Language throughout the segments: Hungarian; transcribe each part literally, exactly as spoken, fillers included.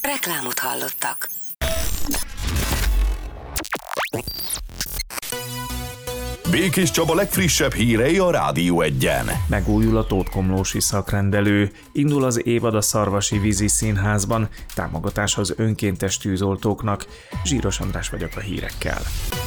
Reklámot hallottak. Békés Csaba legfrissebb hírei a Rádió Egyen. Megújul a tótkomlósi szakrendelő, indul az évad a Szarvasi Vízi Színházban, támogatás az önkéntes tűzoltóknak. Zsíros András vagyok a hírekkel.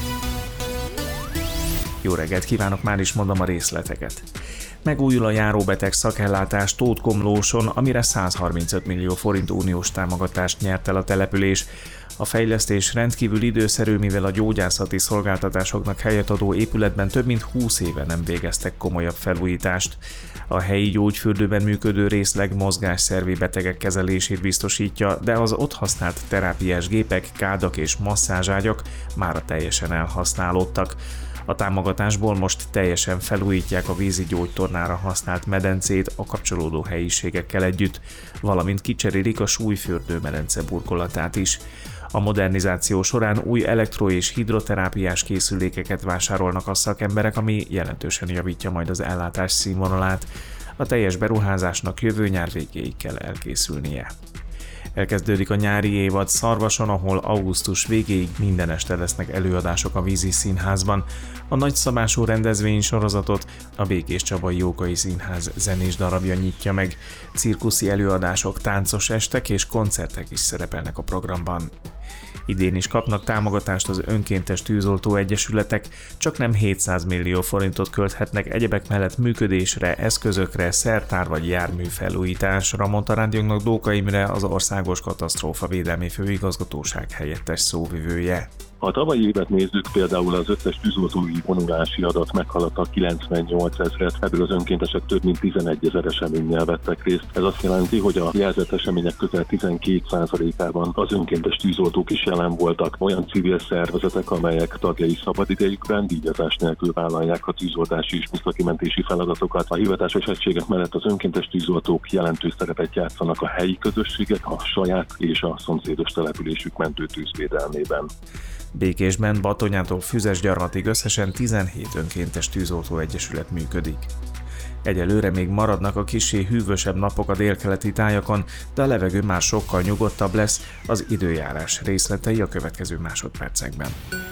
Jó reggelt kívánok, már is mondom a részleteket. Megújul a járóbeteg szakellátás Tótkomlóson, amire száz harmincöt millió forint uniós támogatást nyert el a település. A fejlesztés rendkívül időszerű, mivel a gyógyászati szolgáltatásoknak helyet adó épületben több mint húsz éve nem végeztek komolyabb felújítást. A helyi gyógyfürdőben működő részleg mozgásszervi betegek kezelését biztosítja, de az ott használt terápiás gépek, kádak és masszázságyak mára teljesen elhasználódtak. A támogatásból most teljesen felújítják a vízi gyógytornára használt medencét a kapcsolódó helyiségekkel együtt, valamint kicserélik a súlyfürdő medence burkolatát is. A modernizáció során új elektro- és hidroterápiás készülékeket vásárolnak a szakemberek, ami jelentősen javítja majd az ellátás színvonalát. A teljes beruházásnak jövő nyár végéig kell elkészülnie. Elkezdődik a nyári évad Szarvason, ahol augusztus végéig minden este lesznek előadások a Vízi Színházban. A nagyszabású rendezvénysorozatot a Békés Csabai Jókai Színház zenés darabja nyitja meg. Cirkuszi előadások, táncos estek és koncertek is szerepelnek a programban. Idén is kapnak támogatást az önkéntes tűzoltó egyesületek, csak nem hétszáz millió forintot költhetnek egyebek mellett működésre, eszközökre, szertár vagy járműfelújításra, mondta rádiónknak Dóka Imre, az Országos Katasztrófavédelmi Főigazgatóság helyettes szóvivője. Ha a tavalyi évet nézzük, például az összes tűzoltói vonulási adat meghaladta kilencvennyolc ezret, ebből az önkéntesek több mint tizenegy ezer eseménnyel vettek részt. Ez azt jelenti, hogy a jelzett események közel tizenkét százalékában az önkéntes tűzoltók is jelen voltak. Olyan civil szervezetek, amelyek tagjai szabadidejükben díjazás nélkül vállalják a tűzoltási és műszaki feladatokat. A hivatásos egységek mellett az önkéntes tűzoltók jelentős szerepet játszanak a helyi közösségek, a saját és a szomszédos településük mentőtűzvédelmében. Békésben Batonyától Füzesgyarmatig összesen tizenhét önkéntes tűzoltó egyesület működik. Egyelőre még maradnak a kissé hűvösebb napok a délkeleti tájakon, de a levegő már sokkal nyugodtabb lesz, az időjárás részletei a következő másodpercekben.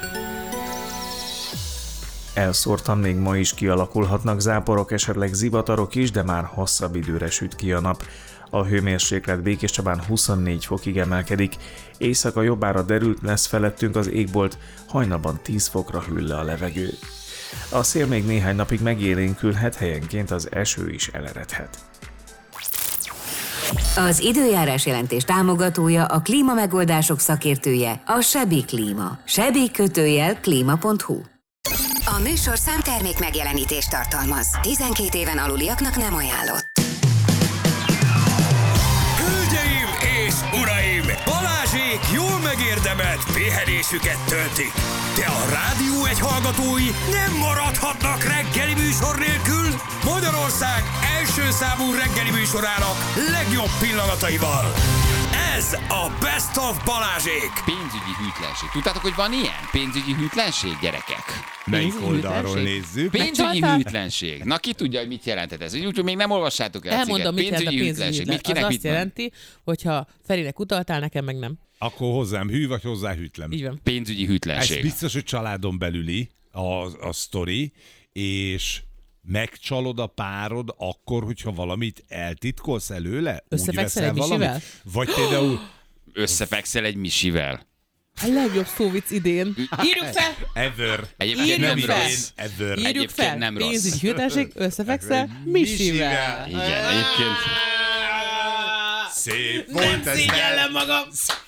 Elszórtan még ma is kialakulhatnak záporok, esetleg zivatarok is, de már hosszabb időre süt ki a nap. A hőmérséklet Békés Csabán huszonnégy fokig emelkedik, éjszaka jobbára derült lesz felettünk az égbolt, hajnalban tíz fokra hűl le a levegő. A szél még néhány napig megélénkülhet, helyenként az eső is eleredhet. Az időjárás jelentés támogatója, a klímamegoldások szakértője, a Sebi Klíma. Sebi kötőjel klíma pont hu. A műsor számtermék megjelenítést tartalmaz. tizenkét éven aluliaknak nem ajánlott. Hölgyeim és uraim! Balázsék jól megérdemelt pihenésüket töltik. De a Rádió egy hallgatói nem maradhatnak reggeli műsor nélkül. Magyarország első számú reggeli műsorának legjobb pillanataival. Ez a Best of Balázsék. Pénzügyi hűtlenség. Tudtátok, hogy van ilyen? Pénzügyi hűtlenség, gyerekek? Melyik oldalról nézzük? Pénzügyi hűtlenség. Na ki tudja, hogy mit jelentett ez? Úgyhogy még nem olvassátok el a Elmondom, mit jelent a pénzügyi hűtlenség. Mit, hűtlenség. kinek Az mit azt jelenti, hogyha Ferinek utaltál, nekem meg nem. Akkor hozzám hű, vagy hozzá hűtlem. Így van. Pénzügyi hűtlenség. Ez biztos, hogy családon belüli a, a sztori, és megcsalod a párod akkor, hogyha valamit eltitkolsz előle? Összefekszel egy misivel? Vagy például... Összefekszel egy misivel. A legjobb szóvic idén. Írjuk fel! Ever. Egyébként Írjuk nem fel. rossz. Ever. Írjuk Egyébként fel. nem rossz. Pénzügyi hűtlenség, összefekszel misivel. Igen, egyébként... Szép volt ez. szégyellem magam!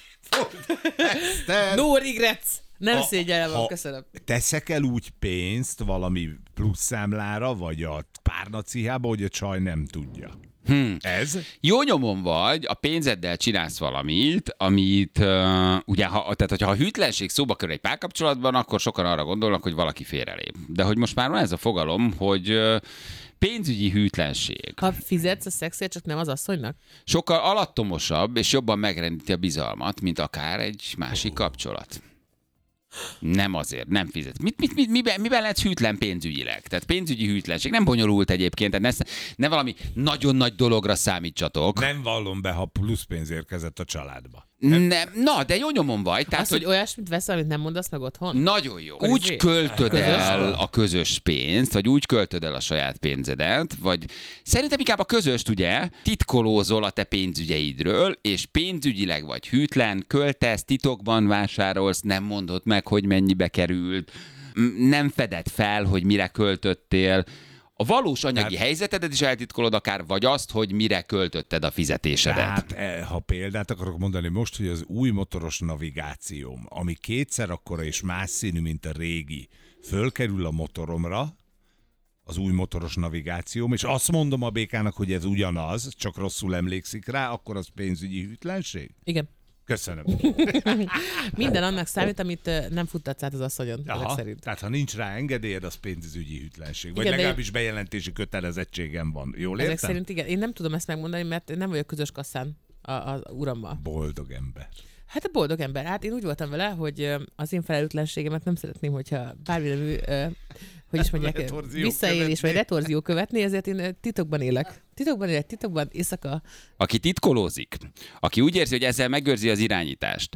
No regrets! Nem Ha- szégyellem magam, ha köszönöm. Teszek el úgy pénzt valami plusz számlára, vagy a párnacihába, hogy a csaj nem tudja. Hmm. Ez? Jó nyomon vagy, a pénzeddel csinálsz valamit, amit uh, ugye, ha, tehát hogyha a hűtlenség szóba kerül egy párkapcsolatban, akkor sokan arra gondolnak, hogy valaki félrelép. De hogy most már van ez a fogalom, hogy uh, pénzügyi hűtlenség. Ha fizetsz a szexért, csak nem az asszonynak? Sokkal alattomosabb és jobban megrendíti a bizalmat, mint akár egy másik kapcsolat. Nem azért, nem fizet. Mit, mit, mit, miben, miben lehet hűtlen pénzügyileg? Tehát pénzügyi hűtlenség nem bonyolult egyébként, tehát ne, ne valami nagyon nagy dologra számítsatok. Nem vallom be, ha plusz pénz érkezett a családba. Nem. nem. Na, de jó nyomon vagy. Tehát, Az, hogy olyasmit veszel, amit nem mondasz meg otthon? Nagyon jó. Akkor Úgy izé- költöd Közös? el a közös pénzt, vagy úgy költöd el a saját pénzedet, vagy szerintem inkább a közöst, ugye, titkolózol a te pénzügyeidről, és pénzügyileg vagy hűtlen, költesz, titokban vásárolsz, nem mondod meg, hogy mennyibe került, m- nem feded fel, hogy mire költöttél. A valós anyagi Hát- helyzetedet is eltitkolod akár, vagy azt, hogy mire költötted a fizetésedet. Hát, eh, ha példát akarok mondani most, hogy az új motoros navigációm, ami kétszer akkora és más színű, mint a régi, fölkerül a motoromra, az új motoros navigációm, és azt mondom a békának, hogy ez ugyanaz, csak rosszul emlékszik rá, akkor az pénzügyi hűtlenség? Igen. Köszönöm. Minden annak számít, amit ö, nem futtatsz át az asszonyon, ezek Aha, szerint. tehát ha nincs rá engedélyed, az pénzügyi hűtlenség. Vagy Igen, de legalábbis bejelentési kötelezettségem van. Jól Ezek értem? szerint igen. Én nem tudom ezt megmondani, mert én nem vagyok közös kasszán a- az urammal. Boldog ember. Hát a boldog ember. Hát én úgy voltam vele, hogy ö, az én felelőtlenségemet nem szeretném, hogyha bármilyen, ö, hogy is mondják, Retorzió visszaélés vagy követni. retorzió követni, ezért én ö, titokban élek. Titokban élek, titokban éjszaka. Aki titkolózik, aki úgy érzi, hogy ezzel megőrzi az irányítást,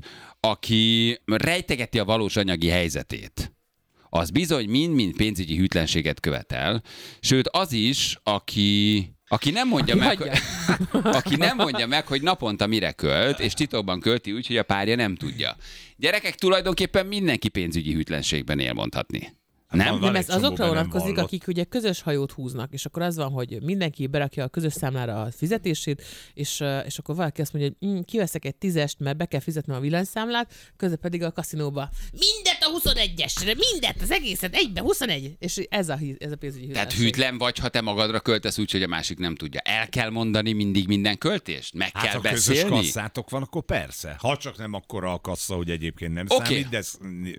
aki rejtegeti a valós anyagi helyzetét, az bizony mind-mind pénzügyi hűtlenséget követel, sőt az is, aki, aki nem mondja Aki meg, hagyja. aki nem mondja meg, hogy naponta mire költ, és titokban költi úgy, hogy a párja nem tudja. Gyerekek, tulajdonképpen mindenki pénzügyi hűtlenségben él, mondhatni. Nem? van- Nem, egy ez csomó, azokra de nem vonatkozik, vallott. akik ugye közös hajót húznak, és akkor az van, hogy mindenki berakja a közös számlára a fizetését, és, ö, és akkor valaki azt mondja, hogy mm, kiveszek egy tízest, mert be kell fizetnem a villanyszámlát, közben pedig a kaszinóba mindet a huszonegyesre, mindet, az egészet egybe, huszonegy, és ez a, hí- ez a pénzügyi Tehát hűtlenség. hűtlen vagy, ha te magadra költesz úgy, hogy a másik nem tudja. El kell mondani mindig minden költést? Meg Hát kell ha közös beszélni? kasszátok van, akkor persze. Ha csak nem akkora a kassa, hogy egyébként nem Oké. számít, de ez,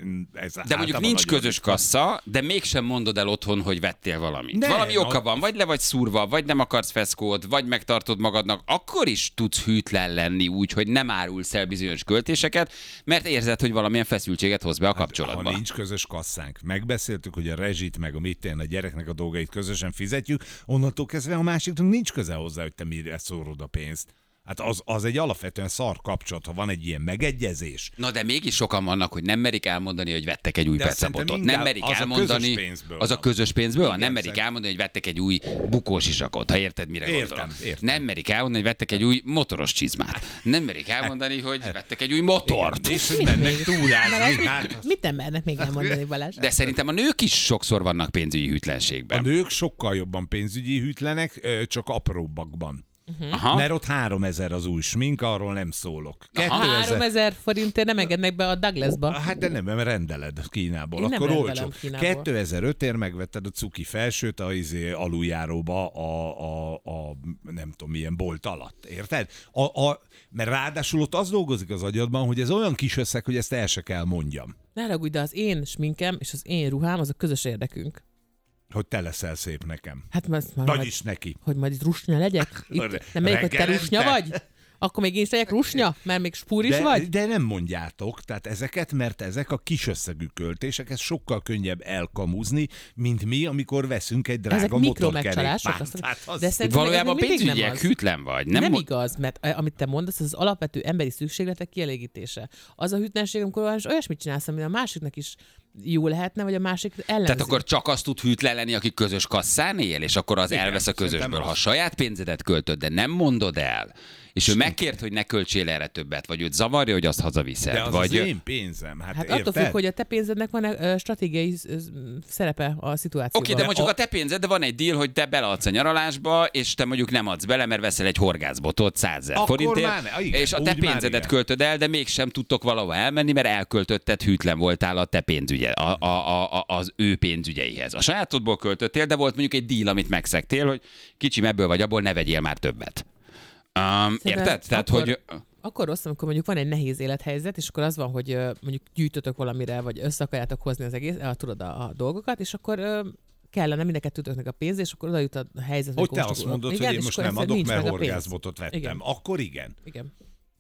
ez De mondjuk általában nincs nagyon közös ritka. kassa, de mégsem mondod el otthon, hogy vettél valamit. Nem, Valami oka a- van, vagy le vagy szúrva, vagy nem akarsz feszkót, vagy megtartod magadnak, akkor is tudsz hűtlen lenni úgy, hogy nem árulsz el bizonyos költéseket, mert érzed, hogy valamilyen feszültséget hoz be a kapcsolatba. Ha nincs közös kasszánk, megbeszéltük, hogy a rezsit, meg a mit én, a gyereknek a dolgait közösen fizetjük, onnantól kezdve a másiknak nincs köze hozzá, hogy te mire szórod a pénzt. Hát az, az egy alapvetően szar kapcsolat, ha van egy ilyen megegyezés. Na de mégis sokan vannak, hogy nem merik elmondani, hogy vettek egy új De azt szerintem pecebotot. Nem inkább merik az a elmondani. közös pénzből Az a van. közös pénzből van? Nem Igen, merik szerintem. elmondani, hogy vettek egy új bukós isakot, ha érted, mire Értem, gondolok. értem. Nem merik elmondani, hogy vettek egy új motoros csizmát. Nem merik elmondani, hogy vettek egy új motort. És hogy mennek Mert ez túrázni. mit, Hát, mit nem mernek még elmondani, Balázs? De szerintem a nők is sokszor vannak pénzügyi a hűtlenségben. nők sokkal jobban pénzügyi hűtlenek, ö, csak apróbbakban. Aha. Mert ott háromezer az új smink, arról nem szólok. háromezer forintért nem engednek be a Douglasba. Hát de nem, mert rendeled Kínából, Én nem akkor rendelem olcsó. Kínából. kétezer-ötért megvetted a cuki felsőt a izé, aluljáróba a, a, a, nem tudom milyen bolt alatt, érted? A, a, mert ráadásul ott az dolgozik az agyadban, hogy ez olyan kis összeg, hogy ezt el se kell mondjam, Ne haragudj, de az én sminkem és az én ruhám az a közös érdekünk. hogy te leszel szép nekem. Hát már, már Vagyis neki. hogy majd itt rusnya legyek? Itt, nem megyek, hogy te Reggelente. rusnya vagy? Akkor még én is legyek rusnya? Mert még spúr is De, vagy? de nem mondjátok, tehát ezeket, mert ezek a kis összegű költések, ez sokkal könnyebb elkamuzni, mint mi, amikor veszünk egy Ezek drága mikromegcsalások. motorkerékpárt. azt- Hát az... De szerintem Valójában ez még mindig nem pénzügyileg az. hűtlen vagy. Nem, Nem, nem mo- igaz, mert a- amit te mondasz, az az alapvető emberi szükségletek kielégítése. Az a hűtlenség, amikor valami olyasmit csinálsz, ami a másiknak is jó lehetne, vagy a másik ellenzi. Tehát akkor csak azt tud hűtlen lenni, aki közös kasszán él, és akkor az Igen, elvesz a közösből. szerintem Ha az. saját pénzedet költöd, de nem mondod el, és ő megkért, hogy ne költsél erre többet, vagy őt zavarja, hogy azt hazaviszed. De az vagy... az én pénzem, hát, Hát érted? attól függ, hogy a te pénzednek van ö, stratégiai ö, szerepe a szituációban. Oké, de mondjuk a- a te pénzed, de van egy deal, hogy te beleadsz a nyaralásba, és te mondjuk nem adsz bele, mert veszel egy horgászbotot százezer Akkor forintért, már ne, igen, és a úgy te már pénzedet igen. költöd el, de mégsem tudtok valahova elmenni, mert elköltötted, hűtlen voltál a te pénzügye, a, a, a, a, az ő pénzügyeihez. A sajátodból költöttél, de volt mondjuk egy deal, amit megszegtél, hogy kicsim ebből vagy abból, ne vegyél már többet. Um, Szerintem érted? Tehát, akkor, hogy... Akkor rossz, amikor mondjuk van egy nehéz élethelyzet, és akkor az van, hogy ö, mondjuk gyűjtötök valamire, vagy össze akarjátok hozni az egész, a, tudod a, a dolgokat, és akkor ö, kellene mind a kettőtöknek a pénz, és akkor oda jut a helyzet. Hogy te azt mondod, hogy én most nem adok, mert horgászbotot horgászbotot vettem. Igen. Akkor igen. Igen.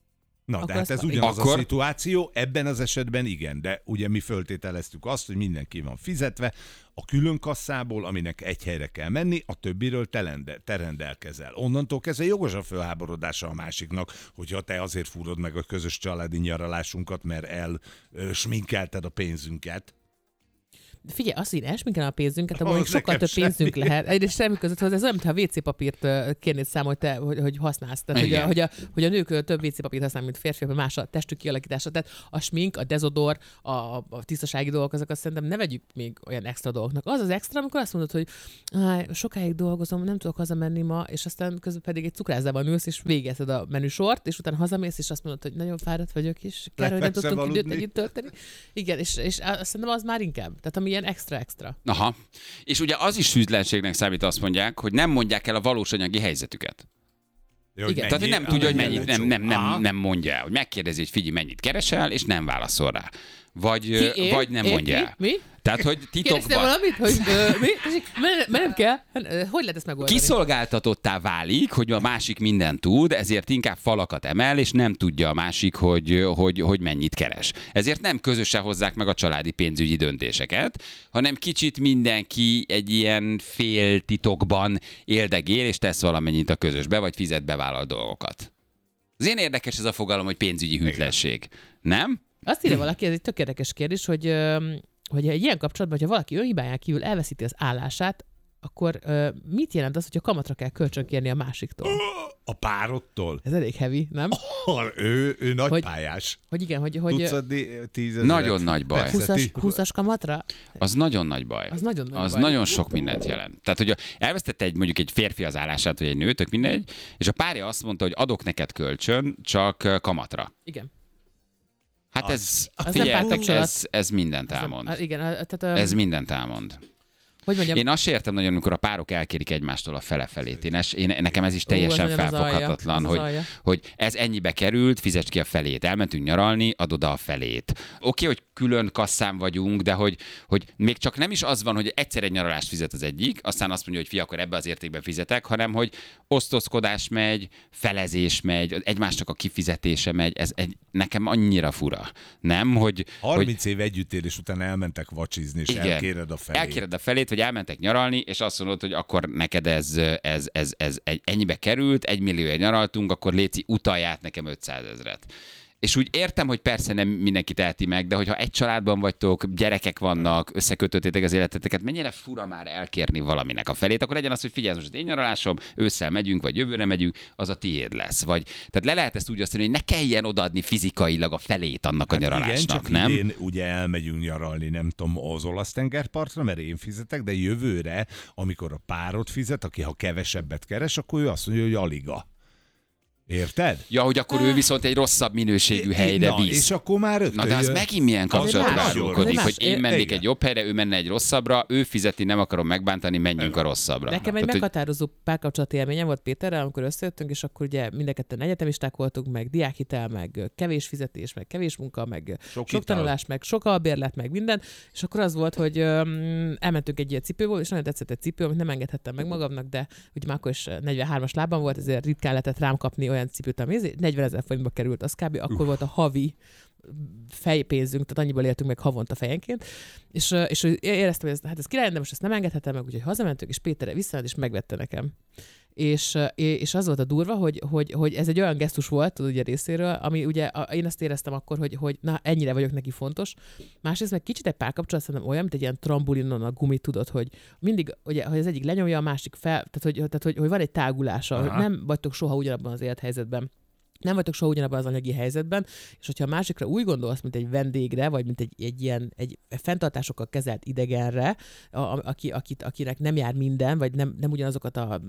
Na, Akkor de hát azt- ez ugyanaz Akkor- a szituáció, ebben az esetben igen, de ugye mi föltételeztük azt, hogy mindenki van fizetve, a külön kasszából, aminek egy helyre kell menni, a többiről te, lende, te rendelkezel. Onnantól kezdve jogos a fölháborodása a másiknak, hogyha te azért fúrod meg a közös családi nyaralásunkat, mert elsminkelted a pénzünket. Figyelj, azt, hogy elsminkelem a pénzünket, abban Ahhoz még sokkal nekem több pénzünk semmi. lehet. Egyrészt semmi között, ez olyan, mintha a vé cé papírt ö, kérnéd számol, te, hogy, hogy használsz. Tehát, hogy a, Igen. hogy, a, hogy a nők ö, több vé cé papírt használnak, mint férfiak, vagy más a testük kialakítása. Tehát a smink, a dezodor, a, a tisztasági dolgok, azokat szerintem ne vegyük még olyan extra dolgoknak. Az az extra, amikor azt mondod, hogy "Áj, sokáig dolgozom, nem tudok hazamenni ma, és aztán közben pedig egy cukrászában ülsz, és végezted a menüsort, és utána hazamész, és azt mondod, hogy nagyon fáradt vagyok, és kell, hogy nem Lefekszem tudtunk időt aludni. együtt tölteni. Igen, és, és á, szerintem az már inkább. Tehát ami ilyen extra-extra. Aha. És ugye az is hűtlenségnek számít, azt mondják, hogy nem mondják el a valós anyagi helyzetüket. Jó, Igen. Tehát, hogy nem tudja, hogy mennyi mennyit, egy nem, nem, csomó. Aha. nem, nem mondja el. Hogy megkérdezi, hogy figyelj, mennyit keresel, és nem válaszol rá. Vagy, Ki, ö, én? vagy nem Én? mondja Mi? el. Mi? Tehát, hogy Kérdeztél titokban valamit, hogy ö, mi? Mert nem kell. Hát, hogy lehet ezt megoldani? kiszolgáltatottá válik, hogy a másik mindent tud, ezért inkább falakat emel, és nem tudja a másik, hogy, hogy, hogy mennyit keres. Ezért nem közösen hozzák meg a családi pénzügyi döntéseket, hanem kicsit mindenki egy ilyen fél titokban éldegél, és tesz valamennyit a közösbe, vagy fizet bevállalt dolgokat. Az én érdekes ez a fogalom, hogy pénzügyi hűtlenség. Nem? Azt írja valaki, ez egy tök érdekes kérdés, hogy, ö, hogy egy ilyen kapcsolatban, hogyha valaki önhibáján kívül elveszíti az állását, akkor ö, mit jelent az, hogyha kamatra kell kölcsönkérni a másiktól? A párodtól? Ez elég heavy, nem? Oh, ő, ő nagy Hogy- pályás. Hogy igen, hogy, hogy Tudsz adni tízezret? Nagyon nagy baj. Persze, húszas, ti- húszas kamatra? Az nagyon nagy baj. Az nagyon nagy az baj. nagyon sok mindent jelent. Tehát, hogy elvesztette egy, mondjuk egy férfi az állását, vagy egy nő, tök mindegy, és a párja azt mondta, hogy adok neked kölcsön, csak ö, kamatra. Igen. Hát ez, Az nem figyelj, párkapcsolat. ez, ez mindent Az nem- elmond. ah, igen, ah, tehát, ö, Ez mindent elmond. hogy mondjam, Én azt sem értem nagyon, amikor a párok elkérik egymástól a fele-felét. Én, es, én nekem ez is Ú, az teljesen nagyon az alja. felfoghatatlan, Az az hogy, alja. hogy ez ennyibe került, fizesd ki a felét. Elmentünk nyaralni, adod a felét. Oké, hogy külön kasszán vagyunk, de hogy, hogy még csak nem is az van, hogy egyszer egy nyaralást fizet az egyik, aztán azt mondja, hogy fi, akkor ebbe az értékben fizetek, hanem hogy osztozkodás megy, felezés megy, egymásnak a kifizetése megy. Ez egy, nekem annyira fura. Nem, hogy... hogy harminc év együttélés után elmentek vacsizni, és igen. elkéred a felét. Elkéred a felét, vagy elmentek nyaralni, és azt mondod, hogy akkor neked ez, ez, ez, ez egy, ennyibe került, egy millióért nyaraltunk, akkor léci utalját nekem ötszázezret. És úgy értem, hogy persze nem mindenki teheti meg, de hogyha egy családban vagytok, gyerekek vannak, összekötöttétek az életeteket, mennyire fura már elkérni valaminek a felét, akkor legyen az, hogy figyelj, most az én nyaralásom, ősszel megyünk, vagy jövőre megyünk, az a tiéd lesz. Vagy, tehát le lehet ezt úgy azt mondani, hogy ne kelljen odaadni fizikailag a felét annak a Hát igen, nyaralásnak, csak nem? idén ugye elmegyünk nyaralni, nem tudom, az olasz tengerpartra, mert én fizetek, de jövőre, amikor a párod fizet, aki ha kevesebbet keres, akkor ő azt mondja, hogy aliga. Érted? Ja, hogy akkor ő viszont egy rosszabb minőségű helyre Na, visz. és akkor már rögtön Na de az jön- megint milyen kapcsolat Az más. rárulkodik, Az hogy más. én mennék Igen. egy jobb helyre, ő menne egy rosszabbra, ő fizeti, nem akarom megbántani, menjünk a rosszabbra. Nekem egy Tehát, hogy- meghatározó párkapcsolati élményem volt Péterrel, amikor összejöttünk, és akkor ugye mind a ketten egyetemisták voltunk, meg diákhitel, meg kevés fizetés, meg kevés munka, meg sok, sok hitel. tanulás, meg sok albérlet, meg minden. És akkor az volt, hogy öm, elmentünk egy ilyen cipőból, és nagyon tetszett egy cipő, amit nem engedhettem meg magamnak, de ugye már akkor is negyvenhármas lábam volt, ezért ritkán lehetett rám kapni olyan cipőt, ami negyvenezer forintba került, az kb. Akkor volt a havi fejpénzünk, tehát annyiból éltünk meg havonta fejenként, és, ö, és éreztem, hogy ez, hát ez király, de most ezt nem engedhetem meg, úgyhogy hazamentünk, és Péterre visszament, és megvette nekem. És, ö, és az volt a durva, hogy, hogy, hogy ez egy olyan gesztus volt, tudod, ugye részéről, ami ugye a, én azt éreztem akkor, hogy, hogy na, ennyire vagyok neki fontos. Másrészt meg kicsit egy párkapcsolat szerintem olyan, mint egy ilyen trambulinon a gumi, tudod, hogy mindig, ugye, hogy az egyik lenyomja, a másik fel, tehát hogy, tehát, hogy, hogy van egy tágulása, hogy nem vagytok soha ugyanabban az élethelyzetben. Nem vagytok soha ugyanabban az anyagi helyzetben, és hogyha a másikra úgy gondolsz, mint egy vendégre, vagy mint egy, egy ilyen egy fenntartásokkal kezelt idegenre, a, a, aki, akit, akinek nem jár minden, vagy nem, nem ugyanazokat a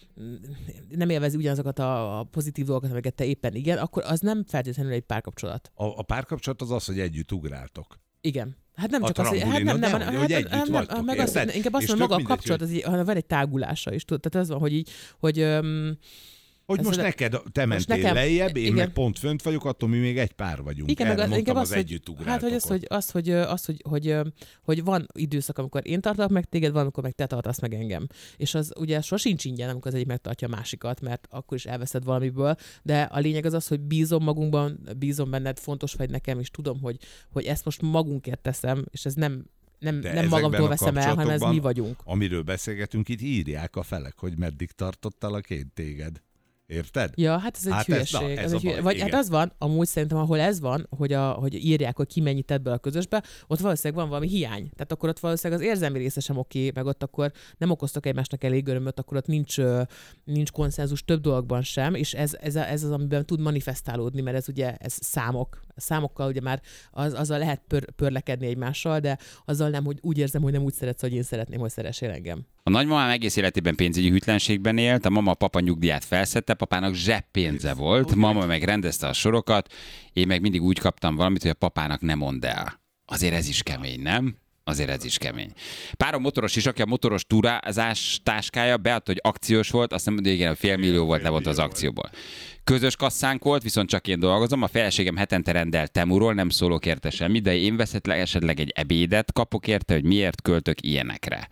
nem élvezi ugyanazokat a, a pozitív dolgokat, amiket te éppen igen, akkor az nem feltétlenül egy párkapcsolat. A, a párkapcsolat az az, hogy együtt ugráltok. Igen. Hát nem A csak az, hogy hát nem, trambulinon, nem, de hát, hogy hát, együtt nem, vagytok, meg azt, érted? inkább azt És mondom, maga a tök mindegy, kapcsolat, az így, hanem van egy tágulása is, tudod, tehát az van, hogy így, hogy öm, Hogy Ez most a- neked, te mentél nekem- lejjebb, én igen. meg pont fönt vagyok, attól mi még egy pár vagyunk. Igen, Erre meg az, mondtam inkább az az, hogy, együttugrátokat. hát, hogy az, hogy, az, hogy, az, hogy, hogy, hogy van időszak, amikor én tartalak meg téged, van, amikor meg te tartasz meg engem. És az ugye sosincs ingyen, amikor az egyik megtartja a másikat, mert akkor is elveszed valamiből, de a lényeg az az, hogy bízom magunkban, bízom benned, fontos vagy nekem, és tudom, hogy, hogy ezt most magunkért teszem, és ez nem Nem, De nem ezekben magamtól a veszem el, hanem ez kapcsolatokban, mi vagyunk. Amiről beszélgetünk, itt írják a felek, hogy meddig tartottalak én téged. Érted? Ja, hát ez egy Hát ez- hülyeség. na, Ez ez egy a baj, hülye... Vagy igen. hát az van, amúgy szerintem, ahol ez van, hogy, a, hogy írják, hogy ki mennyit tett be a közösbe, ott valószínűleg van valami hiány. Tehát akkor ott valószínűleg az érzelmi része sem oké, meg ott akkor nem okoztak egymásnak elég örömöt, akkor ott nincs, ö, nincs konszenzus több dologban sem, és ez, ez, a, ez az, amiben tud manifestálódni, mert ez ugye ez számok. Számokkal ugye már az, azzal lehet pör, pörlekedni egymással, de azzal nem, hogy úgy érzem, hogy nem úgy szeretsz, hogy én szeretném, hogy szeressél engem. A nagymamám egész életében pénzügyi hűtlenségben élt, a mama papa nyugdíját felszedte, papának zseppénze volt, mama meg rendezte a sorokat, én meg mindig úgy kaptam valamit, hogy a papának ne mondd el. Azért ez is kemény, nem? Azért ez is kemény. Párom motoros is, aki a motoros túrázás táskája beadta, hogy akciós volt, azt mondja, hogy igen, fél millió volt levonta az akcióból. Közös kasszánk volt, viszont csak én dolgozom, a feleségem hetente rendel Temuról, nem szólok érte semmit, de én veszetleg esetleg egy ebédet kapok érte, hogy miért költök ilyenekre.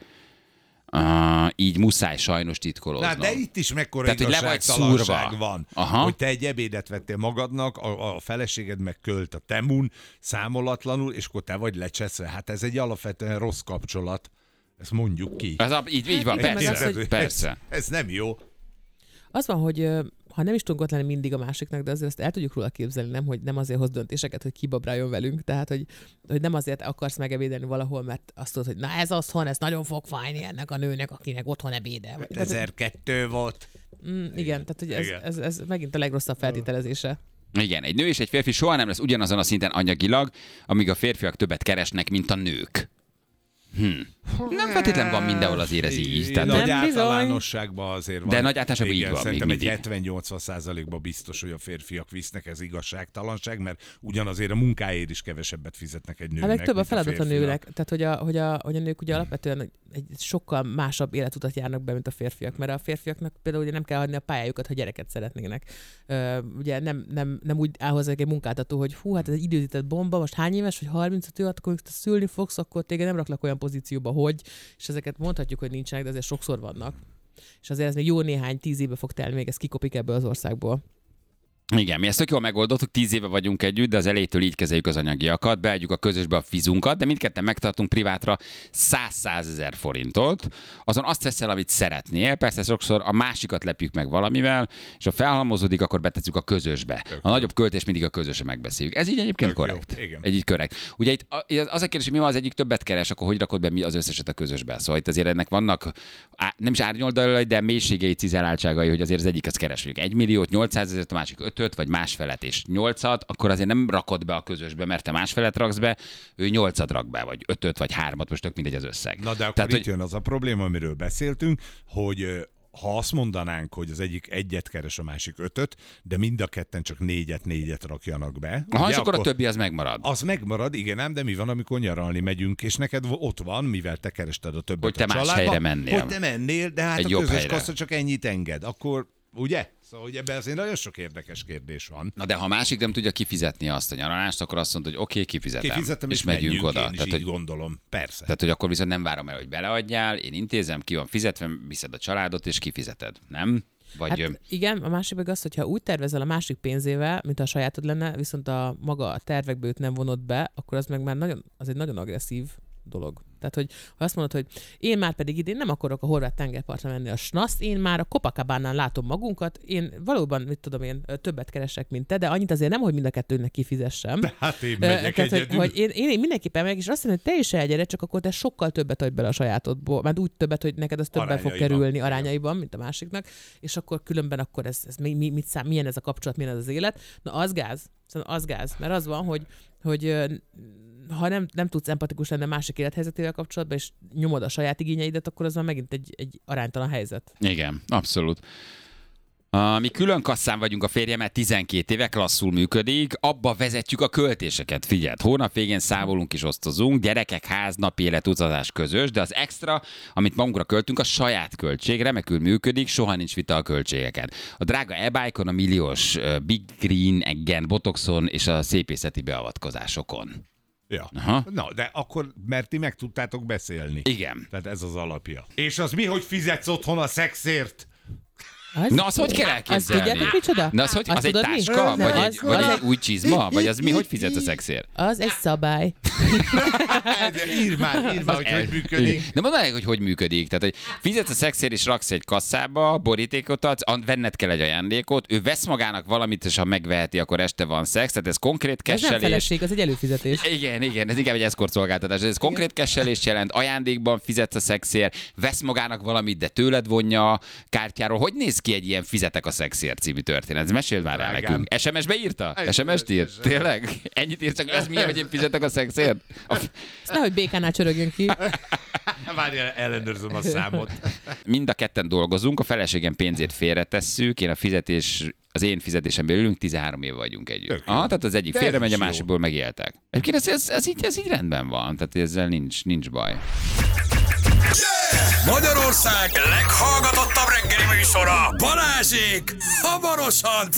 Uh, így muszáj sajnos titkolóznom. Na, de itt is mekkora Tehát, hogy le vagy igazságtalanság szúrva. van, Aha. hogy te egy ebédet vettél magadnak, a, a feleséged meg költ a Temun számolatlanul, és akkor te vagy lecseszve. Hát ez egy alapvetően rossz kapcsolat. Ezt mondjuk ki. Ez a, így, így van, igen, meg persze, az, hogy- persze. Ez, ez nem jó. Az van, hogy ö, ha nem is tudunk ott lenni mindig a másiknak, de azért ezt el tudjuk róla képzelni, nem, hogy nem azért hoz döntéseket, hogy kibabráljon velünk, tehát hogy, hogy nem azért akarsz megebédelni valahol, mert azt tudod, hogy na ez otthon, ez nagyon fog fájni ennek a nőnek, akinek otthon ebédel. Vagy- tehát, ezerkettő volt. mm, igen, tehát hogy ez, Igen. ez, ez megint a legrosszabb feltételezése. Igen, egy nő és egy férfi soha nem lesz ugyanazon a szinten anyagilag, amíg a férfiak többet keresnek, mint a nők. Hm. Nem feltétlenül van mindenhol azért ez így. Tehát, Nagy hogy- Nem bizony. általánosságban azért van. De nagy általánosságban így Igen, van, Szerintem még egy mindig. hetven-nyolcvan százalékban biztos, hogy a férfiak visznek, ez igazságtalanság, mert ugyanazért a munkáért is kevesebbet fizetnek egy nőnek. Hát meg több a mint feladat a férfinak. nőnek, tehát hogy a, hogy, a, hogy a nők ugye alapvetően egy sokkal másabb életutat járnak be, mint a férfiak, mert a férfiaknak például ugye nem kell hagyni a pályájukat, ha gyereket szeretnének. Ö, ugye nem, nem, nem úgy áll hozzá egy munkáltató, hogy hú, hát ez egy időzített bomba, most hány éves, hogy harmincöt, akkor amikor te szülni fogsz, akkor téged nem raklak olyan pozícióba, hogy, és ezeket mondhatjuk, hogy nincsenek, de azért sokszor vannak. És azért ez még jó néhány tíz éve fog telni, még ez kikopik ebből az országból. Igen, mi ezt tök jól megoldottuk, tíz éve vagyunk együtt, de az elejétől így kezeljük az anyagiakat, beadjuk a közösbe a fizunkat, de mindketten megtartunk privátra száz-százezer forintot, azon azt veszel, amit szeretnél, persze sokszor a másikat lepjük meg valamivel, és ha felhalmozódik, akkor betesszük a közösbe. A nagyobb költés mindig a közösre megbeszéljük. Ez így egyébként Tök jó, korrekt. igen. Egy így korrekt. Ugye itt a- az a kérdés, hogy mi van az egyik többet keres, akkor hogy rakod be mi az összeset a közösbe? Szóval itt azért ennek vannak á, nem is árnyoldalai, de mélységei, cizeláltságai, hogy azért az egyik az keres mondjuk egy milliót, nyolcszázezret, a másik ötöt, vagy másfelet és nyolcat, akkor azért nem rakod be a közösbe, mert te másfelet raksz be, ő nyolcat rak be, vagy ötöt, vagy hármat, most tök mindegy az összeg. Na de akkor Tehát, itt hogy jön az a probléma, amiről beszéltünk, hogy ö, ha azt mondanánk, hogy az egyik egyet keres, a másik ötöt, de mind a ketten csak négyet, négyet rakjanak be. aha, ugye, és akkor a többi az megmarad. Az megmarad, igen, ám, de mi van, amikor nyaralni megyünk, és neked ott van, mivel te kerested a többet Hogy te a más családba, helyre mennél. Hogy te mennél, de hát Egy a jobb közös helyre. kassa csak ennyit enged. Akkor, ugye? Szóval hogy ebben azért nagyon sok érdekes kérdés van. Na de ha a másik nem tudja kifizetni azt a nyaralást, akkor azt mondod, hogy oké, okay, kifizetem. Kifizetem, és, és megyünk menjünk, oda. Én is Tehát, így hogy, gondolom, persze. tehát, hogy akkor viszont nem várom el, hogy beleadjál, én intézem, ki van fizetve, viszed a családot, és kifizeted. Nem? Vagy Hát ö, igen, a másik meg az, hogyha úgy tervezel a másik pénzével, mint a sajátod lenne, viszont a maga a tervekből őt nem vonod be, akkor az meg már nagyon, az egy nagyon agresszív dolog. Tehát, hogy ha azt mondod, hogy én már pedig idén nem akarok a horvát tengerpartra menni a snaszt, én már a Copacabánán látom magunkat, én valóban, mit tudom én, többet keresek, mint te, de annyit azért nem, hogy mind a kettőnek kifizessem. Hát én Ö, megyek Tehát, hogy, egyedül. hogy én, én mindenképpen meg, és azt mondom, hogy te is elgyere, csak akkor te sokkal többet adj bele a sajátodból, mert úgy többet, hogy neked az többen fog Arányaiban. kerülni arányaiban, mint a másiknak, és akkor különben akkor ez, ez mi, mi, mit szám, milyen ez a kapcsolat, milyen ez az élet. Na az gáz, szóval az gáz, mert az van, hogy, hogy ö, ha nem, nem tudsz empatikus lenni a másik élethelyzetével kapcsolatban, és nyomod a saját igényeidet, akkor az már megint egy, egy aránytalan helyzet. igen, abszolút. Uh, mi külön kasszán vagyunk a férjemet tizenkét éve, klasszul működik, abba vezetjük a költéseket, figyeld. Hónap végén számolunk és osztozunk, gyerekek, ház, napi élet, utazás közös, de az extra, amit magunkra költünk, a saját költség, remekül működik, soha nincs vita a költségeken. A drága e-bike-on, a milliós uh, Big Green eggen, botoxon és a szépészeti beavatkozásokon. Ja. Aha. Na, de akkor, mert ti meg tudtátok beszélni. Igen. Tehát ez az alapja. És az mi, hogy fizetsz otthon a szexért? Az, Na, azt hogy kell elképzelni? Azt tudjátok micsoda? Na, az, hogy, Azt az egy tudod mi? táska? Nem, Vagy, az- egy, vagy az egy egy- új csizma? Vagy az mi, hogy fizet a szexért? Az egy szabály. Írd már, írd már, hogy hogy működik. De mondd meg, hogy hogy működik. Tehát, hogy fizetsz a szexért és raksz egy kasszába, borítékot adsz, an- venned kell egy ajándékot, ő vesz magának valamit, és ha megveheti, akkor este van szex, tehát ez konkrét Ez nem kesselés. feleség, az egy előfizetés. Igen, igen, ez inkább egy eszkort szolgáltatás. Ez konkrét kesselést jelent, ajándékban fizetsz a szexért, vesz magának valamit, de tőled vonja a kártyáról. Hogy néz ki egy ilyen fizetek a szexért című történet? Meséld már el Drágám. nekünk. es em es-be írta? Egy es em es-t írt? es em es. Tényleg? Ennyit írt, csak ez milyen, hogy én fizetek a szexért? A f- Ezt nehogy békánál csörögjön ki. Várjál, ellenőrzöm a számot. Mind a ketten dolgozunk, a feleségem pénzét félretesszük, én a fizetés, az én fizetésemben ülünk, tizenhárom év vagyunk együtt. Tök jó. Aha, tehát az egyik De félre ez megy, a is jó. másikból megéltek. Egyébként ez, ez, ez, így, ez így rendben van, tehát ezzel nincs, nincs baj. Magyarország leghallgatottabb reggeli műsora, Balázsék hamarosan